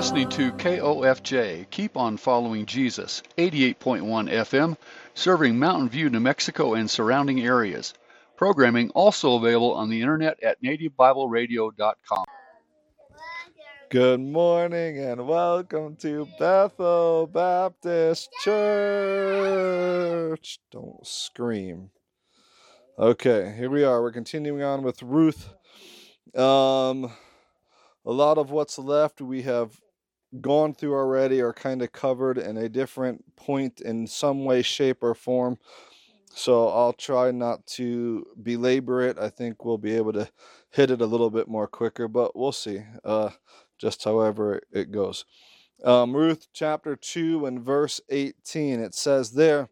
listening to KOFJ, Keep on Following Jesus, 88.1 FM, serving Mountain View, New Mexico and surrounding areas. Programming also available on the internet at nativebibleradio.com. Good morning and welcome to Bethel Baptist Church. Don't scream. Okay, here we are. We're continuing on with Ruth. A lot of what's left we have gone through already or kind of covered in a different point in some way, shape, or form. So I'll try not to belabor it. I think we'll be able to hit it a little bit more quicker, but we'll see. Just however it goes. Ruth chapter 2 and verse 18, it says there,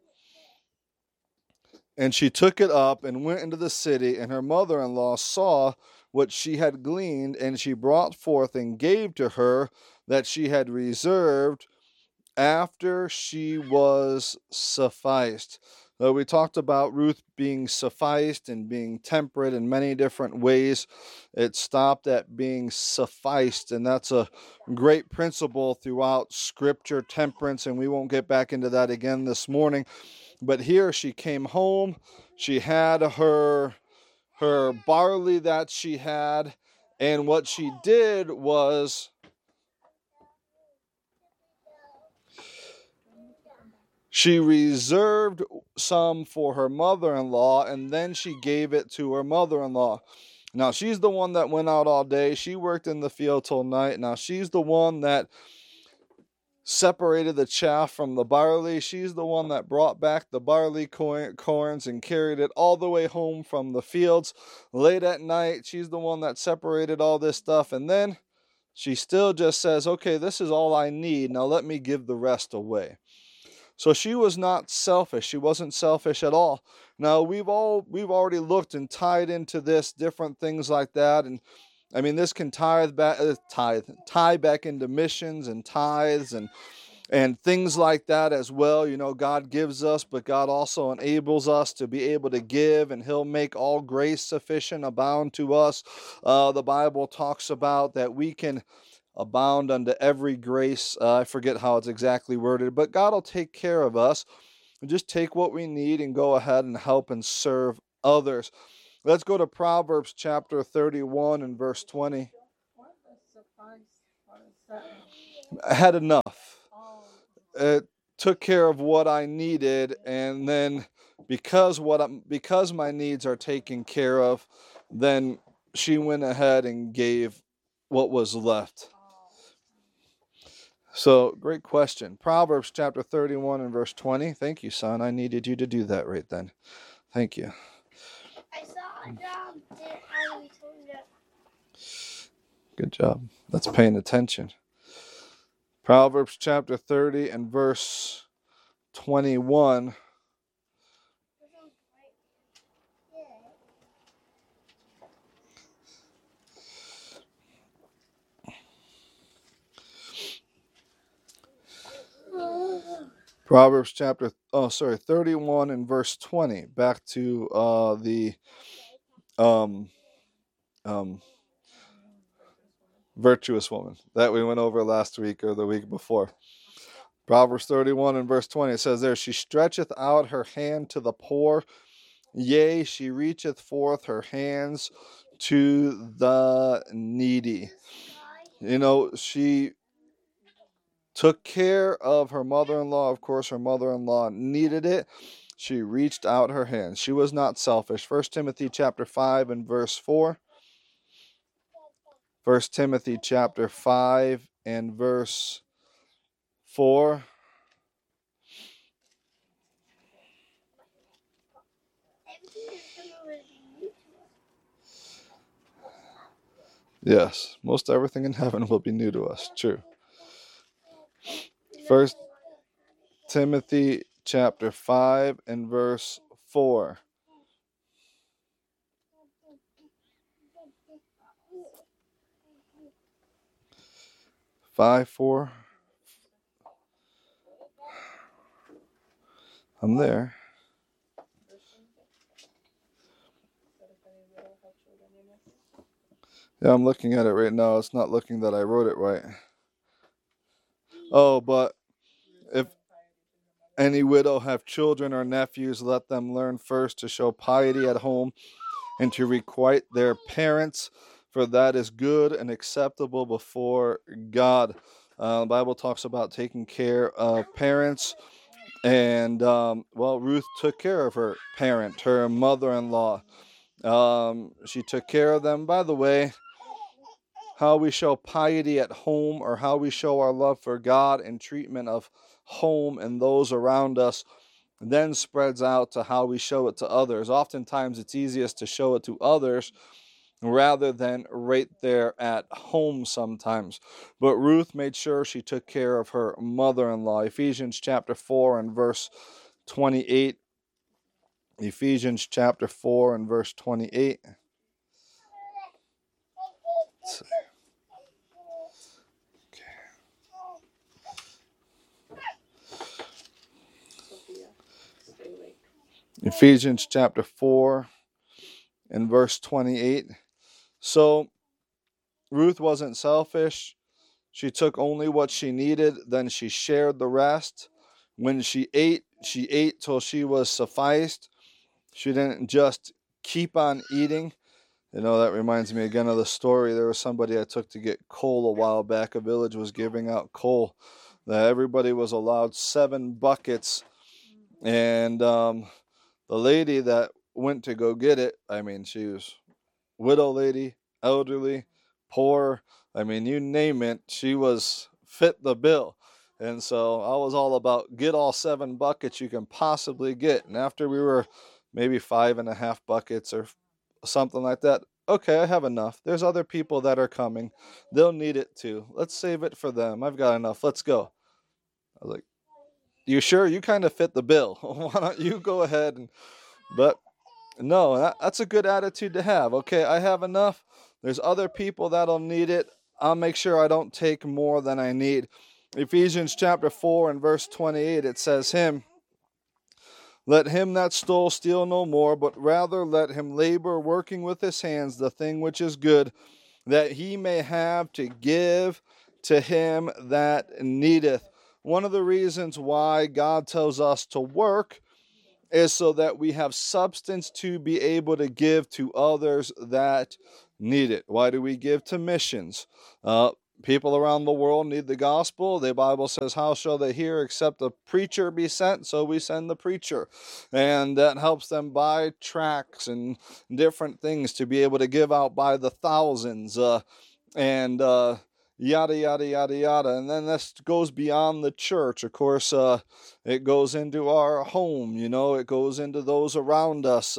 "And she took it up and went into the city, and her mother-in-law saw what she had gleaned, and she brought forth and gave to her that she had reserved after she was sufficed." We talked about Ruth being sufficed and being temperate in many different ways. It stopped at being sufficed, and that's a great principle throughout Scripture, temperance, and we won't get back into that again this morning. But here she came home, she had her barley that she had, and what she did was she reserved some for her mother-in-law, and then she gave it to her mother-in-law. Now, she's the one that went out all day. She worked in the field till night. Now, she's the one that separated the chaff from the barley. She's the one that brought back the barley corns and carried it all the way home from the fields. Late at night, she's the one that separated all this stuff. And then she still just says, okay, this is all I need. Now let me give the rest away. So she was not selfish. She wasn't selfish at all. Now we've already looked and tied into this different things like that, and I mean this can tie back into missions and tithes and things like that as well. You know, God gives us, but God also enables us to be able to give, and He'll make all grace sufficient abound to us. The Bible talks about that we can abound unto every grace. I forget how it's exactly worded, but God will take care of us. Just take what we need and go ahead and help and serve others. Let's go to Proverbs chapter 31 and verse 20. I had enough. It took care of what I needed, and then because my needs are taken care of, then she went ahead and gave what was left. So, great question. Proverbs chapter 31 and verse 20. Thank you, son. I needed you to do that right then. Thank you. I saw a job. Good job. That's paying attention. Proverbs chapter 30 and verse 21. Proverbs 31 and verse 20. Back to the virtuous woman that we went over last week or the week before. Proverbs 31 and verse 20. It says there, "She stretcheth out her hand to the poor, yea, she reacheth forth her hands to the needy." You know, she took care of her mother-in-law. Of course, her mother-in-law needed it. She reached out her hands. She was not selfish. 1 Timothy chapter 5 and verse 4. 1 Timothy chapter 5 and verse 4. Yes, most everything in heaven will be new to us. True. 1 Timothy chapter 5 and verse 4. 5:4. I'm there. Yeah, I'm looking at it right now. It's not looking that I wrote it right. Oh, but if any widow have children or nephews, let them learn first to show piety at home and to requite their parents, for that is good and acceptable before God. The Bible talks about taking care of parents, and Ruth took care of her parent, her mother-in-law. She took care of them. By the way, how we show piety at home, or how we show our love for God and treatment of home and those around us, then spreads out to how we show it to others. Oftentimes it's easiest to show it to others rather than right there at home sometimes. But Ruth made sure she took care of her mother-in-law. Ephesians chapter 4 and verse 28. Ephesians chapter 4 and verse 28. Ephesians chapter 4 and verse 28. So Ruth wasn't selfish. She took only what she needed, then she shared the rest. When she ate till she was sufficed. She didn't just keep on eating. You know, that reminds me again of the story. There was somebody I took to get coal a while back. A village was giving out coal. That everybody was allowed 7 buckets. And the lady that went to go get it, I mean, she was widow lady, elderly, poor. I mean, you name it, she was fit the bill. And so I was all about get all 7 buckets you can possibly get. And after we were maybe 5.5 buckets or something like that, okay, I have enough. There's other people that are coming. They'll need it too. Let's save it for them. I've got enough. Let's go. I was like, you sure? You kind of fit the bill. Why don't you go ahead? But no, that's a good attitude to have. Okay, I have enough. There's other people that'll need it. I'll make sure I don't take more than I need. Ephesians chapter 4 and verse 28, it says, let him that stole steal no more, but rather let him labor, working with his hands the thing which is good, that he may have to give to him that needeth. One of the reasons why God tells us to work is so that we have substance to be able to give to others that need it. Why do we give to missions? People around the world need the gospel. The Bible says, how shall they hear except a preacher be sent? So we send the preacher. And that helps them buy tracts and different things to be able to give out by the thousands. And yada, yada, yada, yada. And then this goes beyond the church. Of course, it goes into our home. You know, it goes into those around us.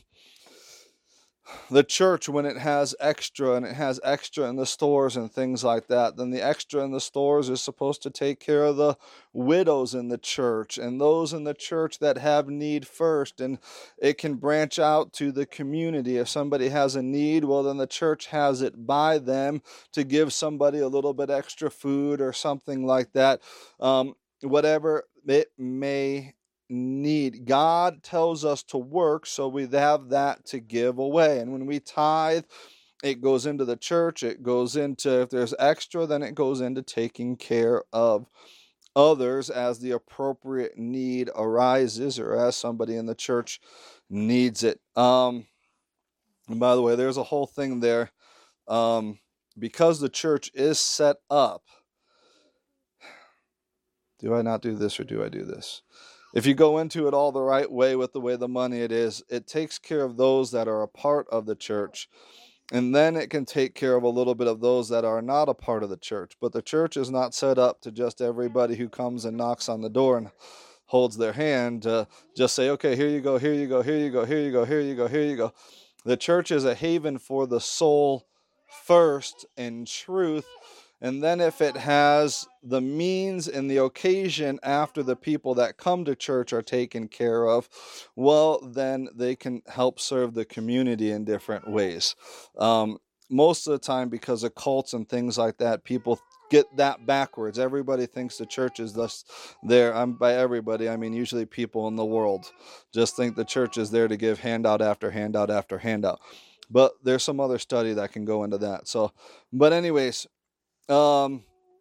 The church, when it has extra, and it has extra in the stores and things like that, then the extra in the stores is supposed to take care of the widows in the church and those in the church that have need first. And it can branch out to the community. If somebody has a need, well, then the church has it by them to give somebody a little bit extra food or something like that. Whatever it may need. God tells us to work, so we have that to give away. And when we tithe, it goes into the church. It goes into, if there's extra, then it goes into taking care of others as the appropriate need arises, or as somebody in the church needs it. And by the way, there's a whole thing there. Because the church is set up, do I not do this or do I do this? If you go into it all the right way with the way the money it is, it takes care of those that are a part of the church. And then it can take care of a little bit of those that are not a part of the church. But the church is not set up to just everybody who comes and knocks on the door and holds their hand to just say, okay, here you go, here you go, here you go, here you go, here you go, here you go. The church is a haven for the soul first in truth. And then if it has the means and the occasion after the people that come to church are taken care of, well, then they can help serve the community in different ways. Most of the time, because of cults and things like that, people get that backwards. Everybody thinks the church is thus there. By everybody, I mean usually people in the world just think the church is there to give handout after handout after handout. But there's some other study that can go into that. So, but anyways,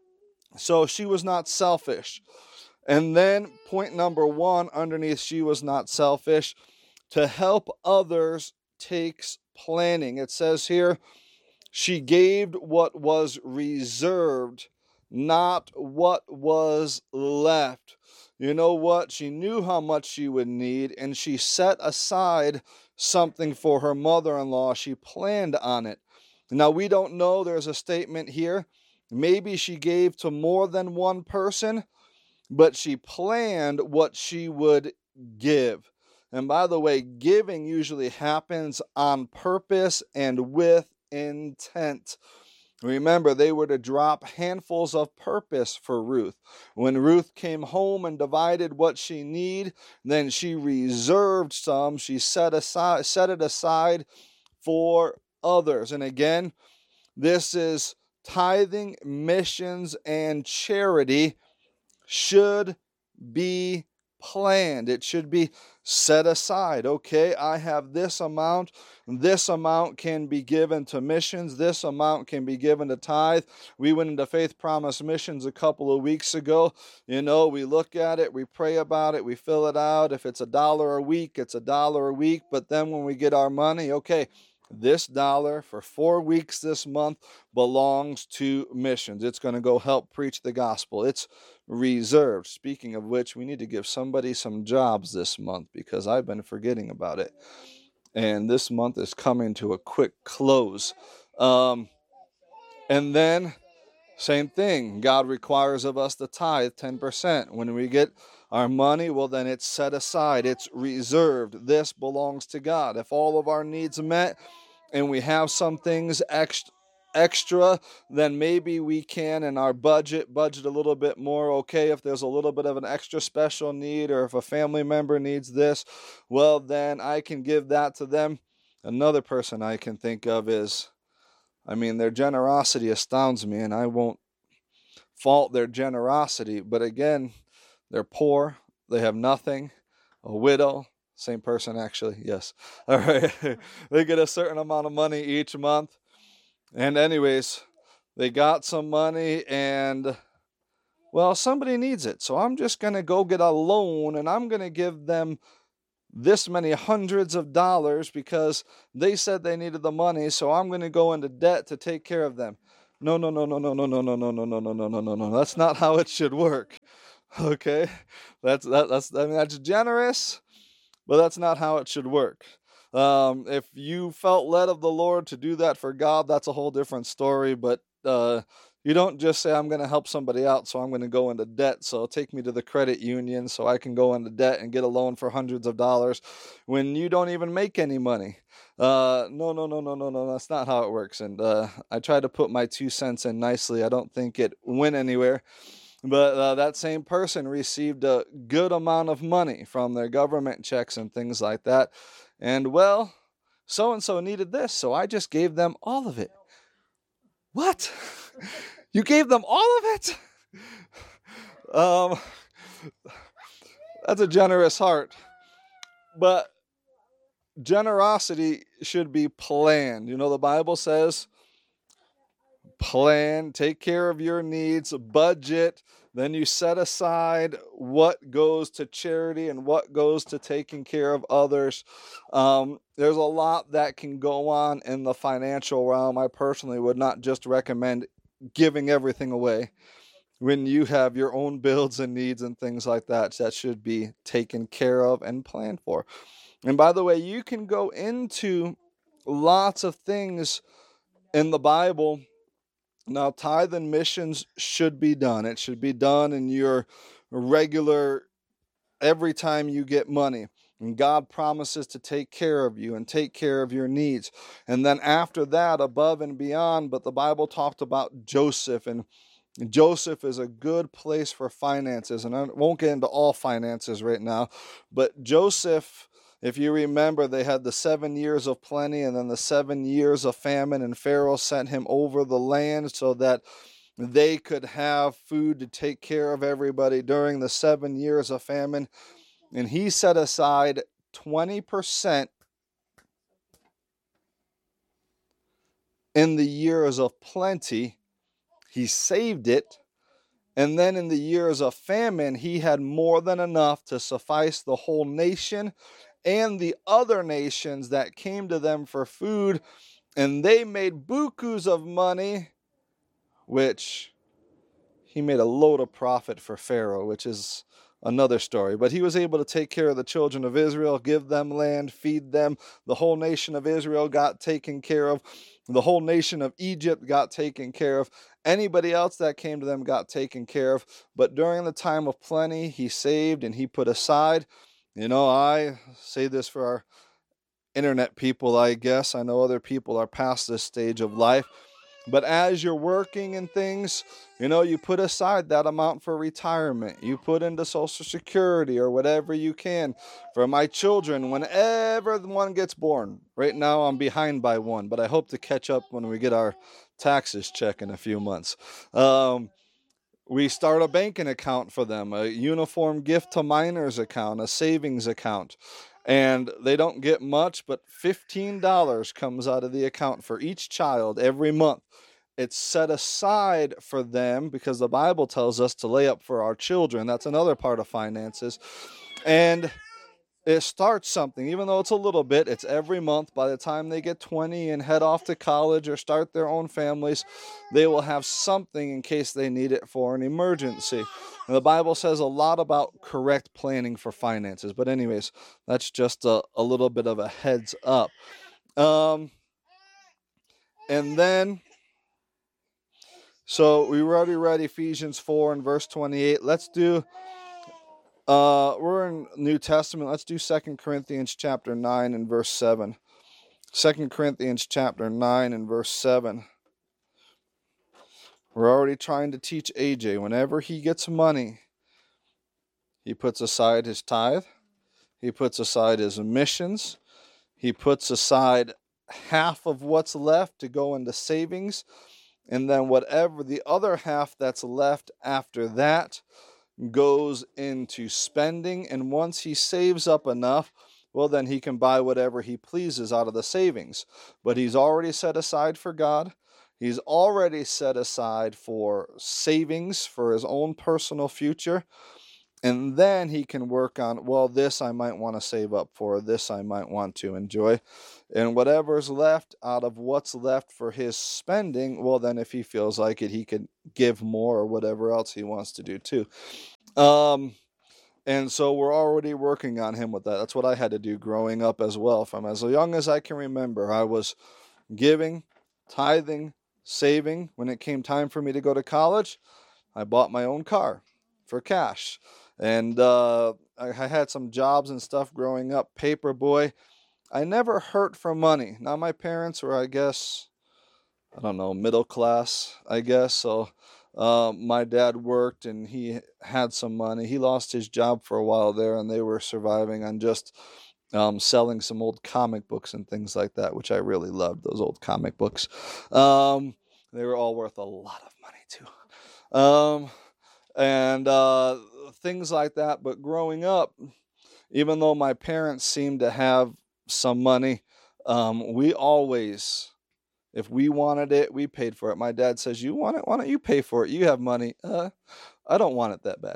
So she was not selfish. And then point number 1 underneath she was not selfish, to help others takes planning. It says here, she gave what was reserved, not what was left. You know what? She knew how much she would need, and she set aside something for her mother-in-law. She planned on it. Now, we don't know. There's a statement here. Maybe she gave to more than one person, but she planned what she would give. And by the way, giving usually happens on purpose and with intent. Remember, they were to drop handfuls of purpose for Ruth. When Ruth came home and divided what she needed, then she reserved some. She set it aside for others. And again, this is tithing, missions, and charity should be planned. It should be set aside. Okay, I have this amount. This amount can be given to missions. This amount can be given to tithe. We went into Faith Promise Missions a couple of weeks ago. You know, we look at it, we pray about it, we fill it out. If it's $1 a week, it's $1 a week. But then when we get our money, okay, this dollar for 4 weeks this month belongs to missions. It's going to go help preach the gospel. It's reserved. Speaking of which, we need to give somebody some jobs this month because I've been forgetting about it. And this month is coming to a quick close. And then, same thing. God requires of us to tithe 10%. When we get our money, well, then it's set aside. It's reserved. This belongs to God. If all of our needs are met and we have some things extra, then maybe we can in our budget a little bit more. Okay, if there's a little bit of an extra special need, or if a family member needs this, well, then I can give that to them. Another person I can think of is, their generosity astounds me, and I won't fault their generosity, but again, they're poor, they have nothing, a widow. Same person, actually, yes. All right, they get a certain amount of money each month. And anyways, they got some money and, well, somebody needs it. So I'm just going to go get a loan and I'm going to give them this many hundreds of dollars because they said they needed the money. So I'm going to go into debt to take care of them. No. That's not how it should work. Okay. That's generous, but that's not how it should work. If you felt led of the Lord to do that for God, that's a whole different story. But you don't just say, I'm going to help somebody out, so I'm going to go into debt. So take me to the credit union so I can go into debt and get a loan for hundreds of dollars when you don't even make any money. No. That's not how it works. And I tried to put my 2 cents in nicely. I don't think it went anywhere. But that same person received a good amount of money from their government checks and things like that. And, well, so-and-so needed this, so I just gave them all of it. What? You gave them all of it? That's a generous heart. But generosity should be planned. You know, the Bible says, plan, take care of your needs, budget. Then you set aside what goes to charity and what goes to taking care of others. There's a lot that can go on in the financial realm. I personally would not just recommend giving everything away. When you have your own bills and needs and things like that, that should be taken care of and planned for. And by the way, you can go into lots of things in the Bible. Now, tithe and missions should be done. It should be done in your regular, every time you get money. And God promises to take care of you and take care of your needs. And then after that, above and beyond, but the Bible talked about Joseph, and Joseph is a good place for finances. And I won't get into all finances right now, but Joseph, if you remember, they had the 7 years of plenty and then the 7 years of famine, and Pharaoh sent him over the land so that they could have food to take care of everybody during the 7 years of famine. And he set aside 20% in the years of plenty. He saved it, And then in the years of famine, he had more than enough to suffice the whole nation and the other nations that came to them for food. And they made bukus of money, which he made a load of profit for Pharaoh, which is another story. But he was able to take care of the children of Israel, give them land, feed them. The whole nation of Israel got taken care of. The whole nation of Egypt got taken care of. Anybody else that came to them got taken care of. But during the time of plenty, he saved and he put aside. I say this for our internet people, I guess. I know other people are past this stage of life. But as you're working and things, you put aside that amount for retirement. You put into Social Security or whatever you can. For my children, whenever one gets born, right now I'm behind by one, but I hope to catch up when we get our taxes check in a few months. We start a banking account for them, a uniform gift to minors account, a savings account. And they don't get much, but $15 comes out of the account for each child every month. It's set aside for them because the Bible tells us to lay up for our children. That's another part of finances. And it starts something, even though it's a little bit, it's every month. By the time they get 20 and head off to college or start their own families, they will have something in case they need it for an emergency. And the Bible says a lot about correct planning for finances. But anyways, that's just a little bit of a heads up. And then, so we already read Ephesians 4 and verse 28. Let's do... we're in New Testament. Let's do 2 Corinthians chapter 9 and verse 7. 2 Corinthians chapter 9 and verse 7. We're already trying to teach AJ, whenever he gets money, he puts aside his tithe. He puts aside his missions. He puts aside half of what's left to go into savings. And then whatever the other half that's left after that goes into spending, and once he saves up enough, well, then he can buy whatever he pleases out of the savings. But he's already set aside for God. He's already set aside for savings for his own personal future. And then he can work on, well, this I might want to save up for, this I might want to enjoy. And whatever's left out of what's left for his spending, well, then if he feels like it, he could give more or whatever else he wants to do too. And so we're already working on him with that. That's what I had to do growing up as well. From as young as I can remember, I was giving, tithing, saving. When it came time for me to go to college, I bought my own car for cash. And I had some jobs and stuff growing up, paper boy. I never hurt for money. Now my parents were, I guess, middle class, I guess. So my dad worked and he had some money. He lost his job for a while there, and they were surviving on just selling some old comic books and things like that, which I really loved, those old comic books. They were all worth a lot of money too. And things like that. But growing up, even though my parents seemed to have some money, we always, if we wanted it, we paid for it. My dad says, you want it? Why don't you pay for it? You have money. I don't want it that bad.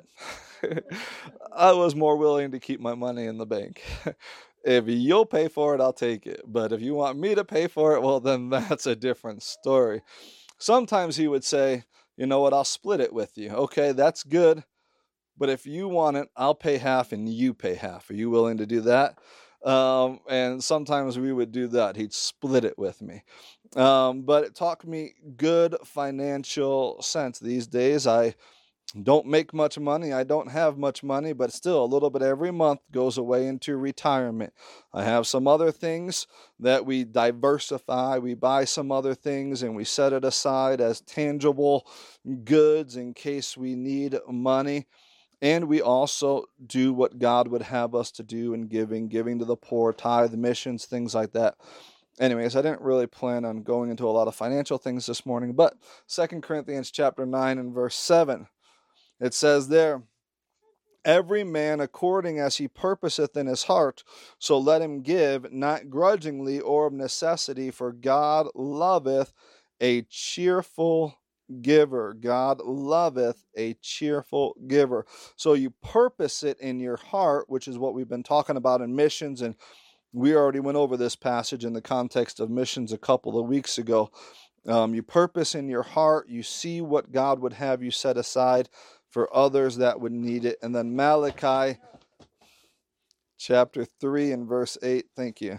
I was more willing to keep my money in the bank. If you'll pay for it, I'll take it. But if you want me to pay for it, well, then that's a different story. Sometimes he would say, you know what, I'll split it with you. Okay, that's good. But if you want it, I'll pay half and you pay half. Are you willing to do that? And sometimes we would do that. He'd split it with me. But it taught me good financial sense. These days, I don't make much money. I don't have much money, but still a little bit every month goes away into retirement. I have some other things that we diversify. We buy some other things and we set it aside as tangible goods in case we need money. And we also do what God would have us to do in giving to the poor, tithe, missions, things like that. Anyways, I didn't really plan on going into a lot of financial things this morning, but 2 Corinthians chapter 9 and verse 7, it says there, every man according as he purposeth in his heart, so let him give, not grudgingly or of necessity, for God loveth a cheerful giver. God loveth a cheerful giver. So you purpose it in your heart, which is what we've been talking about in missions, and we already went over this passage in the context of missions a couple of weeks ago. You purpose in your heart, you see what God would have you set aside for others that would need it. And then Malachi chapter 3 and verse 8. Thank you.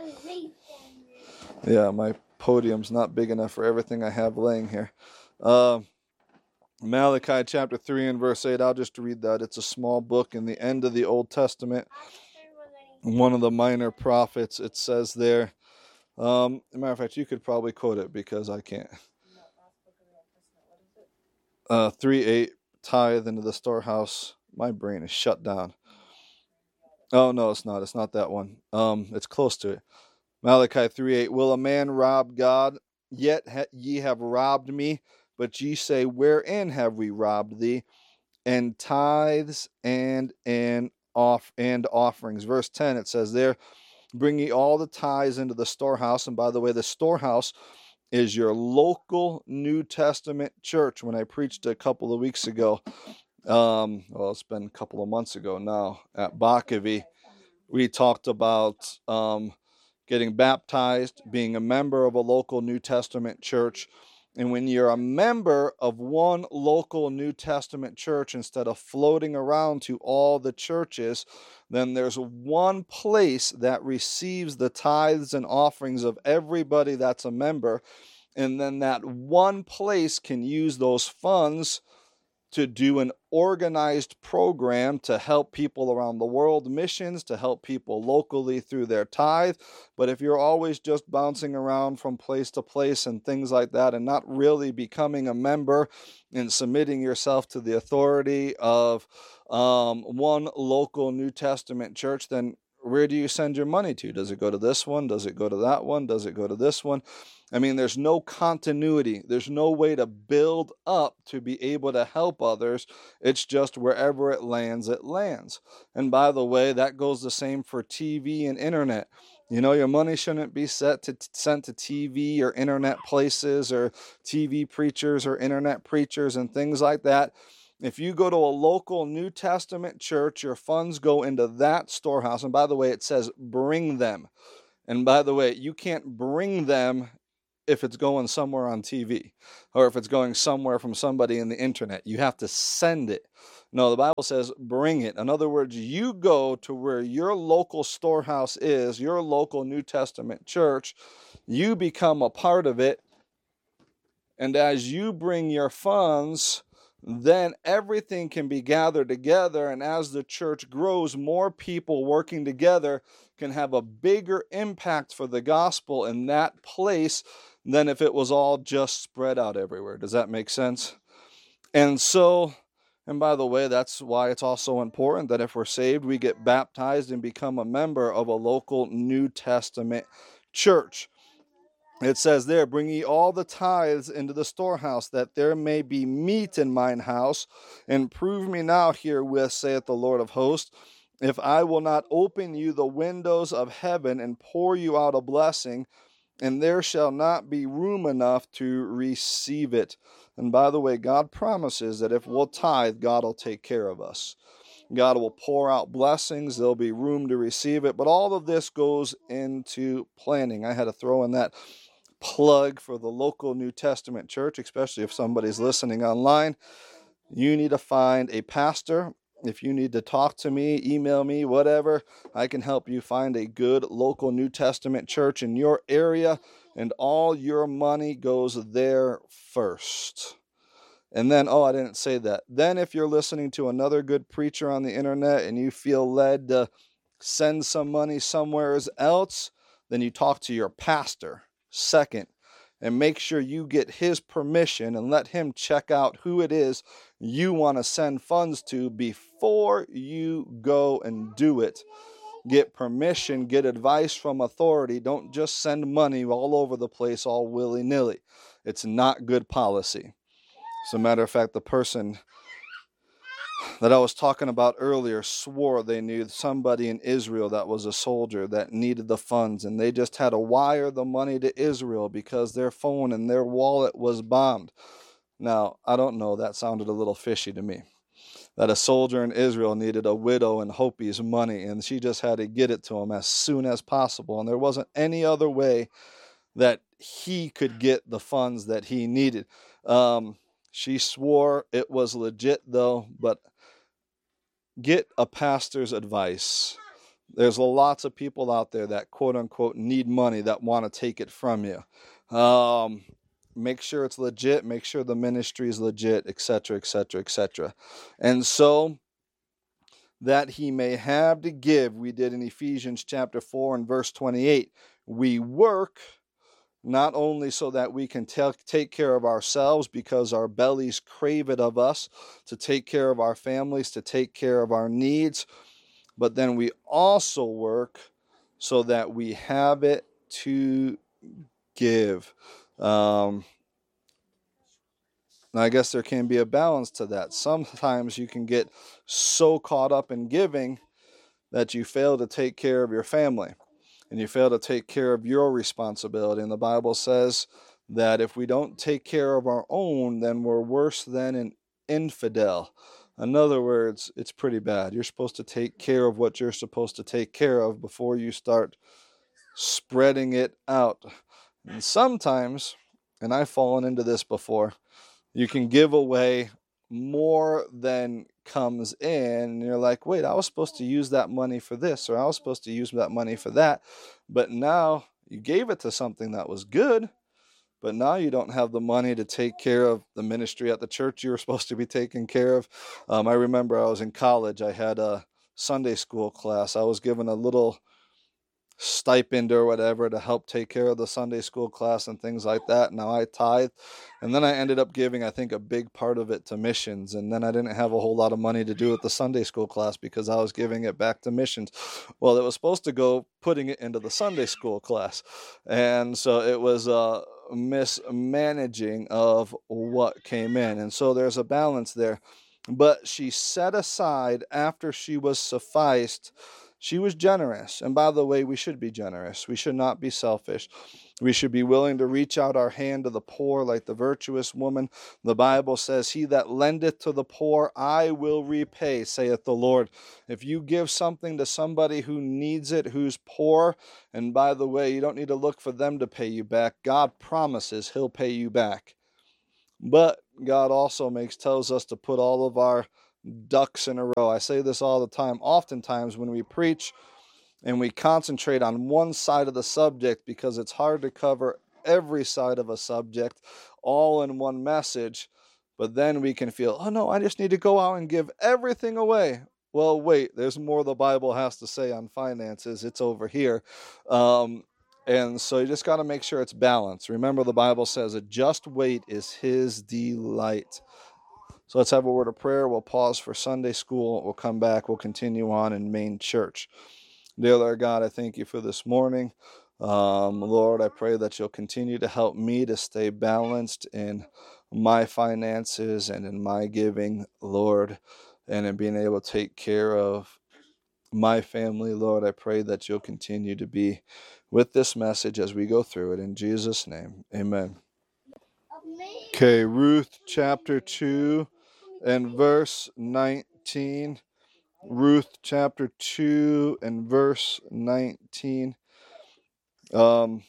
Yeah, my podium's not big enough for everything I have laying here. Malachi chapter 3 and verse 8. I'll just read that. It's a small book in the end of the Old Testament. One of the minor prophets. It says there. Matter of fact, you could probably quote it because I can't. 3:8, tithe into the storehouse. My brain is shut down. Oh, no, it's not. It's not that one. It's close to it. Malachi 3:8. Will a man rob God? Yet ye have robbed me. But ye say, wherein have we robbed thee? And tithes and offerings. Verse 10, it says there, bring ye all the tithes into the storehouse. And by the way, the storehouse is your local New Testament church. When I preached a couple of weeks ago, it's been a couple of months ago now, at Bakavi, we talked about getting baptized, being a member of a local New Testament church. And when you're a member of one local New Testament church, instead of floating around to all the churches, then there's one place that receives the tithes and offerings of everybody that's a member. And then that one place can use those funds to do an organized program to help people around the world, missions, to help people locally through their tithe. But if you're always just bouncing around from place to place and things like that and not really becoming a member and submitting yourself to the authority of one local New Testament church, then where do you send your money to? Does it go to this one? Does it go to that one? Does it go to this one? I mean, there's no continuity. There's no way to build up to be able to help others. It's just wherever it lands, it lands. And by the way, that goes the same for TV and internet. You know, your money shouldn't be sent to TV or internet places or TV preachers or internet preachers and things like that. If you go to a local New Testament church, your funds go into that storehouse. And by the way, it says bring them. And by the way, you can't bring them if it's going somewhere on TV or if it's going somewhere from somebody in the internet. You have to send it. No, the Bible says bring it. In other words, you go to where your local storehouse is, your local New Testament church. You become a part of it. And as you bring your funds, then everything can be gathered together. And as the church grows, more people working together can have a bigger impact for the gospel in that place than if it was all just spread out everywhere. Does that make sense? And so, and by the way, that's why it's also important that if we're saved, we get baptized and become a member of a local New Testament church. It says there, bring ye all the tithes into the storehouse, that there may be meat in mine house, and prove me now herewith, saith the Lord of hosts, if I will not open you the windows of heaven and pour you out a blessing, and there shall not be room enough to receive it. And by the way, God promises that if we'll tithe, God will take care of us. God will pour out blessings. There'll be room to receive it. But all of this goes into planning. I had to throw in that plug for the local New Testament church, especially if somebody's listening online. You need to find a pastor. If you need to talk to me, email me, whatever, I can help you find a good local New Testament church in your area, and all your money goes there first. And then, I didn't say that. Then if you're listening to another good preacher on the internet and you feel led to send some money somewhere else, then you talk to your pastor second, and make sure you get his permission and let him check out who it is you want to send funds to before you go and do it. Get permission, get advice from authority. Don't just send money all over the place all willy-nilly. It's not good policy. As a matter of fact, the person that I was talking about earlier swore they knew somebody in Israel that was a soldier that needed the funds, and they just had to wire the money to Israel because their phone and their wallet was bombed. Now, I don't know, that sounded a little fishy to me. That a soldier in Israel needed a widow in Hopi's money, and she just had to get it to him as soon as possible. And there wasn't any other way that he could get the funds that he needed. She swore it was legit, though, but get a pastor's advice. There's lots of people out there that, quote unquote, need money that want to take it from you. Make sure it's legit. Make sure the ministry is legit, etc., etc., etc. And so that he may have to give, we did in Ephesians chapter 4 and verse 28. We work not only so that we can take care of ourselves because our bellies crave it of us, to take care of our families, to take care of our needs, but then we also work so that we have it to give. I guess there can be a balance to that. Sometimes you can get so caught up in giving that you fail to take care of your family and you fail to take care of your responsibility. And the Bible says that if we don't take care of our own, then we're worse than an infidel. In other words, it's pretty bad. You're supposed to take care of what you're supposed to take care of before you start spreading it out. And sometimes, and I've fallen into this before, you can give away more than comes in, and you're like, wait, I was supposed to use that money for this, or I was supposed to use that money for that, but now you gave it to something that was good, but now you don't have the money to take care of the ministry at the church you were supposed to be taking care of. I remember I was in college, I had a Sunday school class. I was given a little stipend or whatever to help take care of the Sunday school class and things like that. Now I tithe, and then I ended up giving, I think, a big part of it to missions, and then I didn't have a whole lot of money to do with the Sunday school class because I was giving it back to missions. Well, it was supposed to go putting it into the Sunday school class, and so it was a mismanaging of what came in, and so there's a balance there. But she set aside after she was sufficed. She was generous. And by the way, we should be generous. We should not be selfish. We should be willing to reach out our hand to the poor like the virtuous woman. The Bible says, he that lendeth to the poor, I will repay, saith the Lord. If you give something to somebody who needs it, who's poor, and by the way, you don't need to look for them to pay you back. God promises he'll pay you back. But God also tells us to put all of our ducks in a row. I say this all the time. Oftentimes when we preach and we concentrate on one side of the subject, because it's hard to cover every side of a subject all in one message, but then we can feel, oh no, I just need to go out and give everything away. Well, wait, there's more the Bible has to say on finances. It's over here. And so you just got to make sure it's balanced. Remember, the Bible says a just weight is his delight. So let's have a word of prayer. We'll pause for Sunday school. We'll come back. We'll continue on in main church. Dear Lord God, I thank you for this morning. Lord, I pray that you'll continue to help me to stay balanced in my finances and in my giving, Lord, and in being able to take care of my family. Lord, I pray that you'll continue to be with this message as we go through it. In Jesus' name, amen. Okay, Ruth chapter 2 and verse 19. Ruth chapter 2 and verse 19. Again,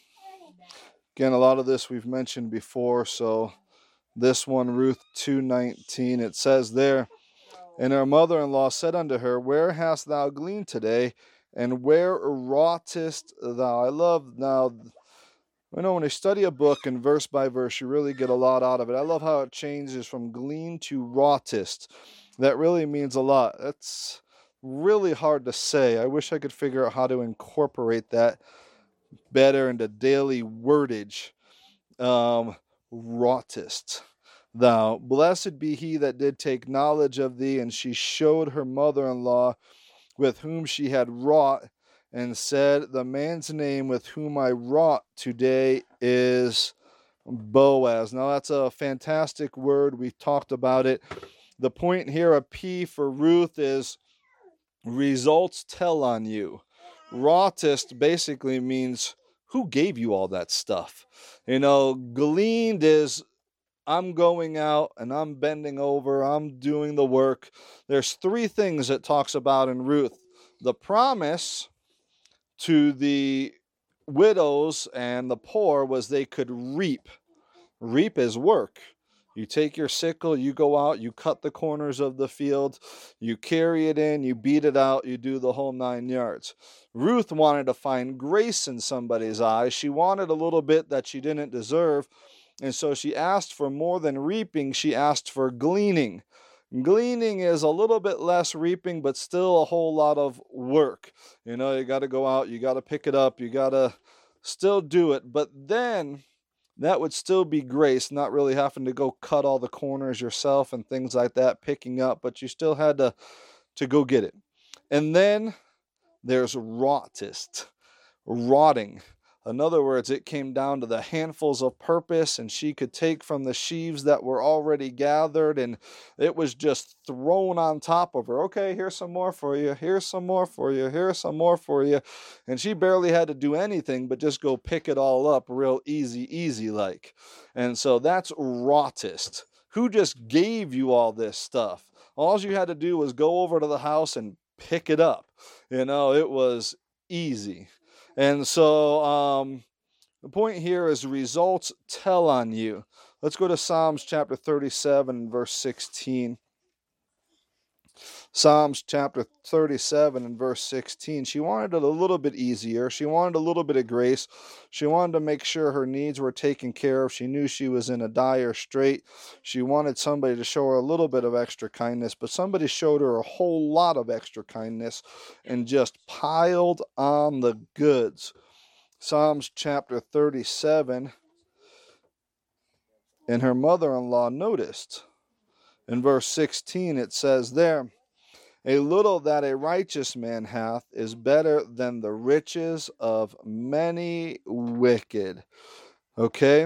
a lot of this we've mentioned before, so this one, Ruth 2:19, it says there, and her mother-in-law said unto her, where hast thou gleaned today, and where wroughtest thou? I love now, when you study a book and verse by verse, you really get a lot out of it. I love how it changes from glean to wroughtest. That really means a lot. That's really hard to say. I wish I could figure out how to incorporate that better into daily wordage. Wroughtest thou. Blessed be he that did take knowledge of thee. And she showed her mother-in-law with whom she had wrought, and said, the man's name with whom I wrought today is Boaz. Now that's a fantastic word. We've talked about it. The point here, a P for Ruth, is results tell on you. Wroughtest basically means who gave you all that stuff. Gleaned is I'm going out and I'm bending over, I'm doing the work. There's three things it talks about in Ruth. The promise to the widows and the poor was they could reap. Reap is work. You take your sickle, you go out, you cut the corners of the field, you carry it in, you beat it out, you do the whole 9 yards. Ruth wanted to find grace in somebody's eyes. She wanted a little bit that she didn't deserve, and so she asked for more than reaping, she asked for gleaning. Gleaning is a little bit less reaping, but still a whole lot of work. You got to go out, you got to pick it up, you got to still do it, but then that would still be grace, not really having to go cut all the corners yourself and things like that, picking up, but you still had to go get it. And then there's rotting. In other words, it came down to the handfuls of purpose, and she could take from the sheaves that were already gathered, and it was just thrown on top of her. Okay, here's some more for you. Here's some more for you. Here's some more for you. And she barely had to do anything but just go pick it all up real easy like. And so that's rotist. Who just gave you all this stuff? All you had to do was go over to the house and pick it up. It was easy. And so the point here is results tell on you. Let's go to Psalms chapter 37, verse 16. Psalms chapter 37 and verse 16. She wanted it a little bit easier. She wanted a little bit of grace. She wanted to make sure her needs were taken care of. She knew she was in a dire strait. She wanted somebody to show her a little bit of extra kindness, but somebody showed her a whole lot of extra kindness and just piled on the goods. Psalms chapter 37, and her mother-in-law noticed. In verse 16 it says there, "A little that a righteous man hath is better than the riches of many wicked." Okay?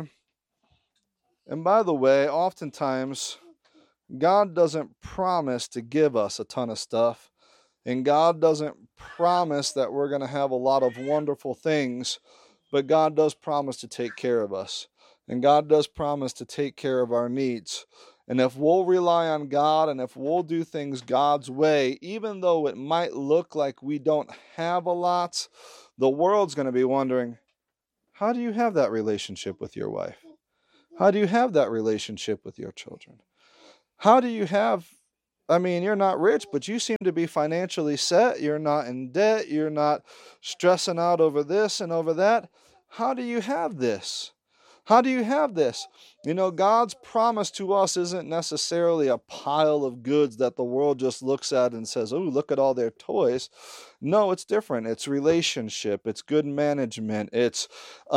And by the way, oftentimes, God doesn't promise to give us a ton of stuff. And God doesn't promise that we're going to have a lot of wonderful things. But God does promise to take care of us. And God does promise to take care of our needs. And if we'll rely on God and if we'll do things God's way, even though it might look like we don't have a lot, the world's going to be wondering, how do you have that relationship with your wife? How do you have that relationship with your children? How do you have, you're not rich, but you seem to be financially set. You're not in debt. You're not stressing out over this and over that. How do you have this? How do you have this? God's promise to us isn't necessarily a pile of goods that the world just looks at and says, oh, look at all their toys. No, it's different. It's relationship. It's good management. It's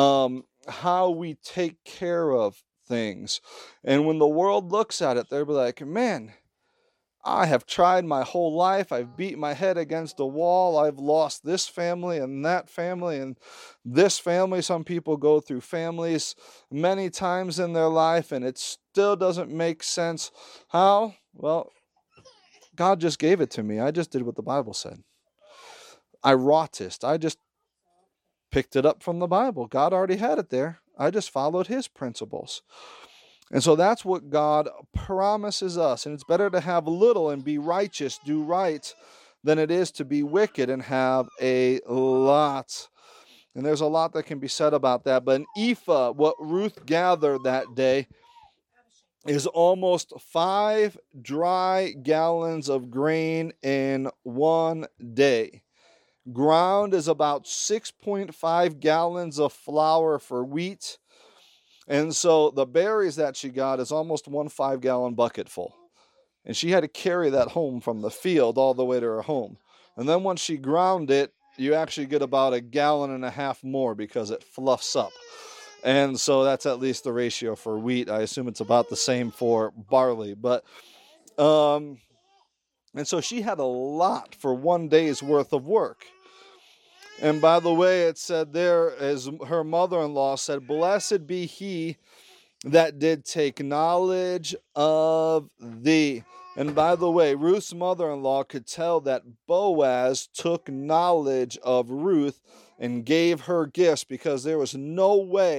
how we take care of things. And when the world looks at it, they'll be like, man, I have tried my whole life. I've beat my head against a wall. I've lost this family and that family and this family. Some people go through families many times in their life, and it still doesn't make sense. How? Well, God just gave it to me. I just did what the Bible said. I just picked it up from the Bible. God already had it there. I just followed His principles. And so that's what God promises us. And it's better to have little and be righteous, do right, than it is to be wicked and have a lot. And there's a lot that can be said about that. But an ephah, what Ruth gathered that day, is almost 5 dry gallons of grain in one day. Ground is about 6.5 gallons of flour for wheat. And so the berries that she got is almost 1 5-gallon bucket full. And she had to carry that home from the field all the way to her home. And then once she ground it, you actually get about 1.5 gallons more because it fluffs up. And so that's at least the ratio for wheat. I assume it's about the same for barley. But and so she had a lot for one day's worth of work. And by the way, it said there, as her mother-in-law said, "Blessed be he that did take knowledge of thee." And by the way, Ruth's mother-in-law could tell that Boaz took knowledge of Ruth and gave her gifts, because there was no way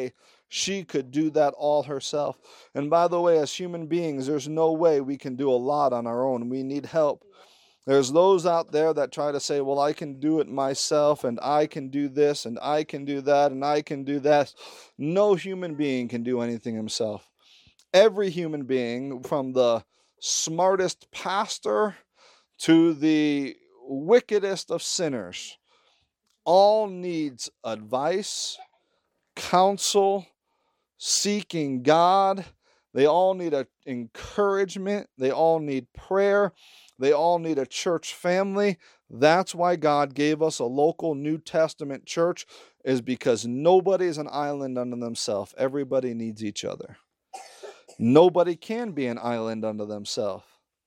She could do that all herself. And by the way, as human beings, there's no way we can do a lot on our own. We need help. There's those out there that try to say, well, I can do it myself, and I can do this, and I can do that, and I can do that. No human being can do anything himself. Every human being, from the smartest pastor to the wickedest of sinners, all needs advice, counsel, seeking God. They all need encouragement. They all need prayer. They all need a church family. That's why God gave us a local New Testament church, is because nobody's an island unto themselves. Everybody needs each other. Nobody can be an island unto themselves.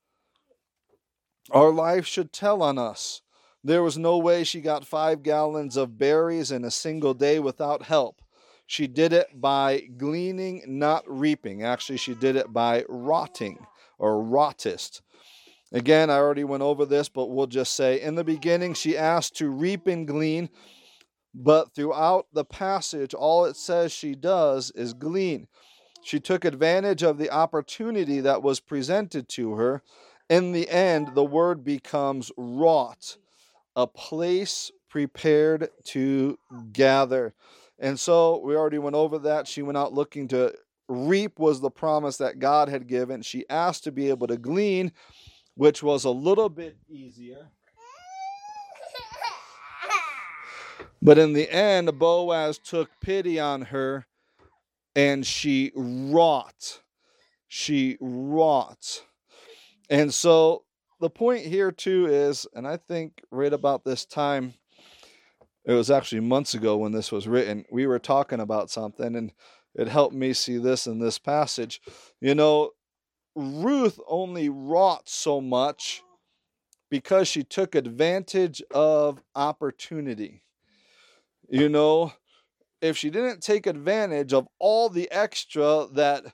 Our life should tell on us. There was no way she got 5 gallons of berries in a single day without help. She did it by gleaning, not reaping. Actually, she did it by rotting or rottist. Again, I already went over this, but we'll just say, in the beginning, she asked to reap and glean, but throughout the passage, all it says she does is glean. She took advantage of the opportunity that was presented to her. In the end, the word becomes wrought, a place prepared to gather. And so we already went over that. She went out looking to reap, was the promise that God had given. She asked to be able to glean, which was a little bit easier. But in the end, Boaz took pity on her, and she wrought. She wrought. And so the point here too is, and I think right about this time, it was actually months ago when this was written, we were talking about something, and it helped me see this in this passage. You know, Ruth only wrought so much because she took advantage of opportunity. You know, if she didn't take advantage of all the extra that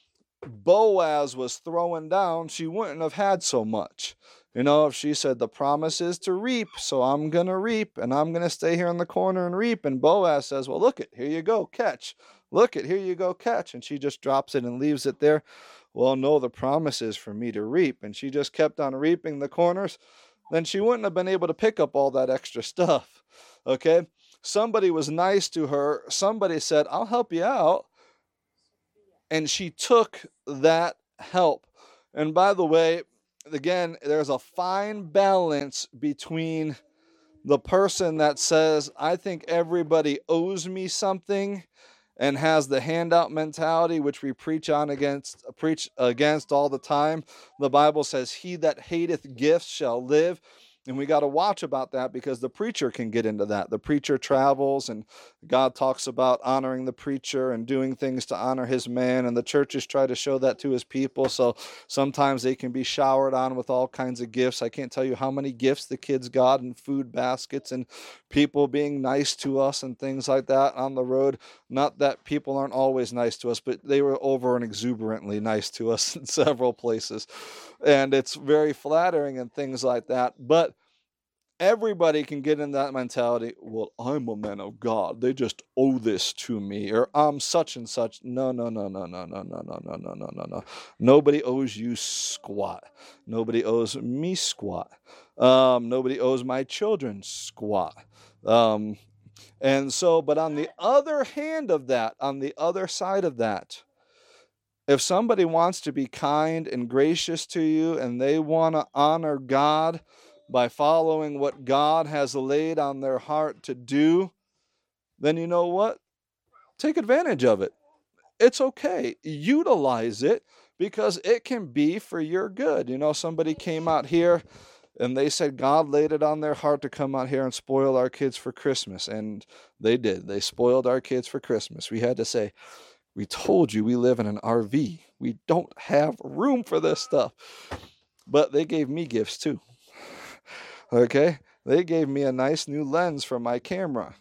Boaz was throwing down, she wouldn't have had so much. You know, if she said the promise is to reap, so I'm going to reap, and I'm going to stay here in the corner and reap, and Boaz says, well, look it, here you go, catch. Look it, here you go, catch. And she just drops it and leaves it there. Well, no, the promise is for me to reap. And she just kept on reaping the corners. Then she wouldn't have been able to pick up all that extra stuff. Okay? Somebody was nice to her. Somebody said, I'll help you out. And she took that help. And by the way, again, there's a fine balance between the person that says, I think everybody owes me something, and has the handout mentality, which we preach against all the time. The Bible says, he that hateth gifts shall live. And we got to watch about that, because the preacher can get into that. The preacher travels, and God talks about honoring the preacher and doing things to honor his man, and the churches try to show that to his people. So sometimes they can be showered on with all kinds of gifts. I can't tell you how many gifts the kids got, and food baskets, and people being nice to us and things like that on the road. Not that people aren't always nice to us, but they were over and exuberantly nice to us in several places. And it's very flattering and things like that. But everybody can get in that mentality, well, I'm a man of God, they just owe this to me, or I'm such and such. No. Nobody owes you squat. Nobody owes me squat. Nobody owes my children squat. And so, but on the other hand of that, on the other side of that, if somebody wants to be kind and gracious to you, and they want to honor God by following what God has laid on their heart to do, then you know what? Take advantage of it. It's okay. Utilize it, because it can be for your good. You know, somebody came out here and they said God laid it on their heart to come out here and spoil our kids for Christmas. And they did. They spoiled our kids for Christmas. We had to say, we told you we live in an RV. We don't have room for this stuff. But they gave me gifts too. Okay? They gave me a nice new lens for my camera.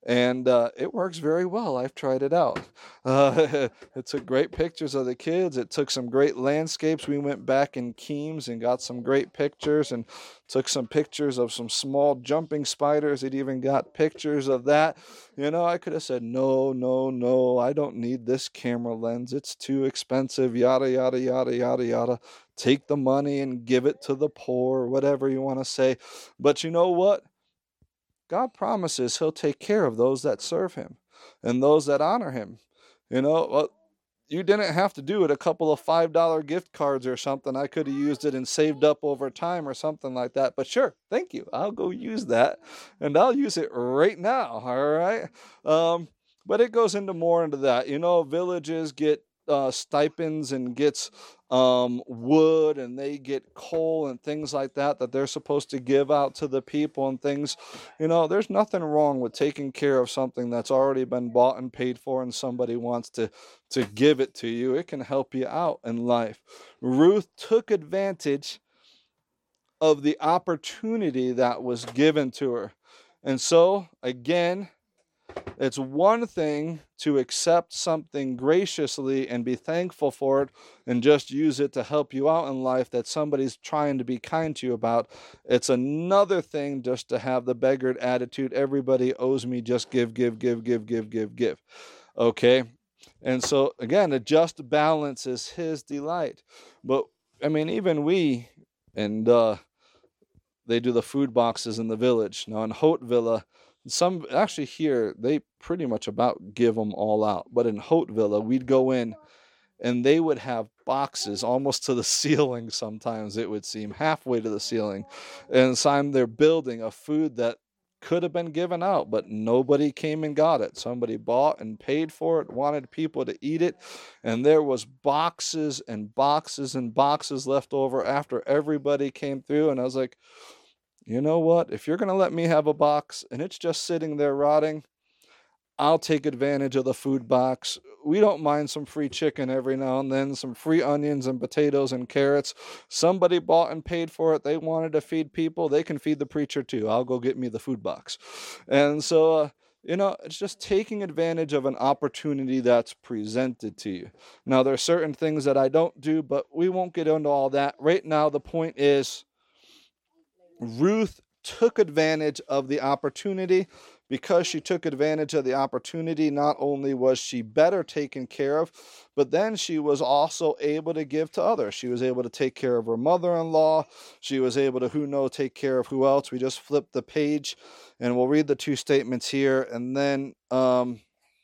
And it works very well. I've tried it out. It took great pictures of the kids. It took some great landscapes. We went back in Keams and got some great pictures and took some pictures of some small jumping spiders. It even got pictures of that. You know, I could have said, no, I don't need this camera lens. It's too expensive, yada, yada, yada, yada, yada. Take the money and give it to the poor, whatever you want to say. But you know what? God promises he'll take care of those that serve him and those that honor him. You know, well, you didn't have to do it. A couple of $5 gift cards or something. I could have used it and saved up over time or something like that. But sure, thank you. I'll go use that. And I'll use it right now. All right. But it goes more into that. You know, villages get stipends and gets wood, and they get coal and things like that they're supposed to give out to the people and things. You know, there's nothing wrong with taking care of something that's already been bought and paid for and somebody wants to give it to you. It can help you out in life. Ruth took advantage of the opportunity that was given to her. And so, again, it's one thing to accept something graciously and be thankful for it and just use it to help you out in life that somebody's trying to be kind to you about. It's another thing just to have the beggared attitude. Everybody owes me, just give. Okay? And so, again, a just balance is his delight. But, I mean, even we, and they do the food boxes in the village. Now, in Haute-Villa, some actually here, they pretty much about give them all out. But in Haute-Villa, we'd go in and they would have boxes almost to the ceiling sometimes, it would seem, halfway to the ceiling. And some they're building a food that could have been given out, but nobody came and got it. Somebody bought and paid for it, wanted people to eat it, and there was boxes and boxes and boxes left over after everybody came through. And I was like, you know what? If you're going to let me have a box and it's just sitting there rotting, I'll take advantage of the food box. We don't mind some free chicken every now and then, some free onions and potatoes and carrots. Somebody bought and paid for it. They wanted to feed people. They can feed the preacher too. I'll go get me the food box. And so, you know, it's just taking advantage of an opportunity that's presented to you. Now, there are certain things that I don't do, but we won't get into all that. Right now, the point is, Ruth took advantage of the opportunity. Because she took advantage of the opportunity, not only was she better taken care of, but then she was also able to give to others. She was able to take care of her mother-in-law. She was able to, take care of who else? We just flipped the page, and we'll read the two statements here, and then I'm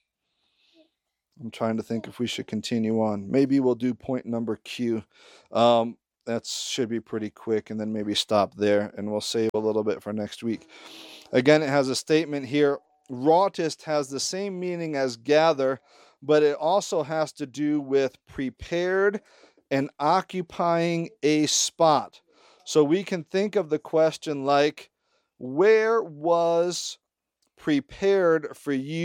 trying to think if we should continue on. Maybe we'll do point number Q. That should be pretty quick, and then maybe stop there, and we'll save a little bit for next week. Again, it has a statement here. Rautist has the same meaning as gather, but it also has to do with prepared and occupying a spot. So we can think of the question like, where was prepared for you